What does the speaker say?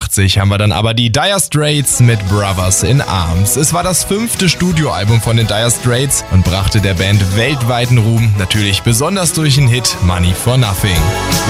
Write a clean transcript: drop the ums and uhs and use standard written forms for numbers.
1983 haben wir dann aber die Dire Straits mit Brothers in Arms. Es war das 5. Studioalbum von den Dire Straits und brachte der Band weltweiten Ruhm, natürlich besonders durch den Hit Money for Nothing.